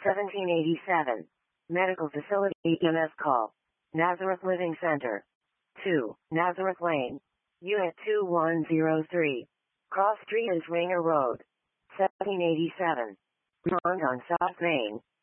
1787. Medical Facility EMS call. Nazareth Living Center. 2. Nazareth Lane. Unit 2103. Cross Street is Ringer Road. 1787. Pond on South Main.